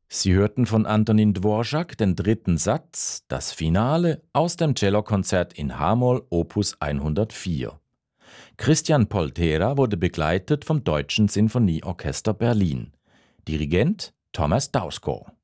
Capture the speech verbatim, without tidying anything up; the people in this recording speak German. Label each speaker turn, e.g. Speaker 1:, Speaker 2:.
Speaker 1: Sie hörten von Antonin Dvorak den dritten Satz, das Finale aus dem Cellokonzert in H-Moll Opus hundertvier. Christian Poltera wurde begleitet vom Deutschen Sinfonieorchester Berlin. Dirigent Thomas Dausgaard.